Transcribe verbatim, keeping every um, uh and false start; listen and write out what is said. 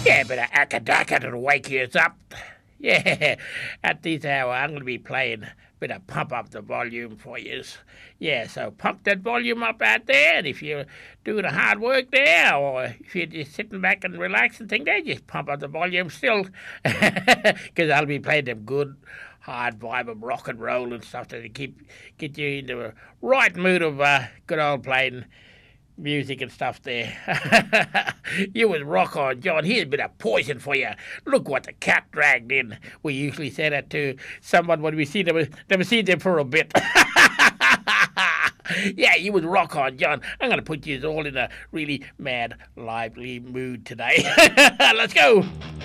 Yeah, but a akadaka to wake you up. Yeah, at this hour I'm going to be playing a bit of pump up the volume for you. Yeah, so pump that volume up out there, and if you're doing the hard work there, or if you're just sitting back and relaxing thing there, just pump up the volume still, because I'll be playing them good hard vibe of rock and roll and stuff to keep get you into a right mood of uh, good old playing music and stuff there. You was rock on, John. Here's a bit of poison for you. Look what the cat dragged in. We usually say that to someone when we see them, never seen them for a bit. Yeah, you was rock on, John. I'm going to put you all in a really mad, lively mood today. Let's go.